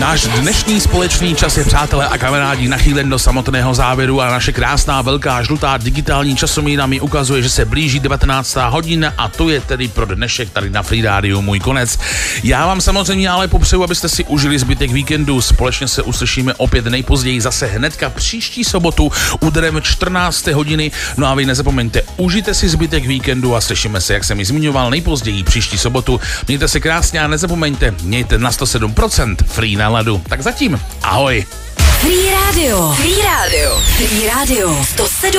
Náš dnešní společný čas je, přátelé a kamarádi, nachýlen do samotného závěru a naše krásná velká žlutá digitální časomíra mi ukazuje, že se blíží 19. hodina a to je tedy pro dnešek tady na Free Rádiu můj konec. Já vám samozřejmě ale popřeju, abyste si užili zbytek víkendu. Společně se uslyšíme opět nejpozději zase hnedka příští sobotu úderem 14. hodiny. No a vy nezapomeňte, užijte si zbytek víkendu a slyšíme se, jak jsem ji zmiňoval, nejpozději příští sobotu. Mějte se krásně a nezapomeňte, mějte na 107% free náladu. Tak zatím, ahoj. Free Radio. Free Radio. Free Radio. 107.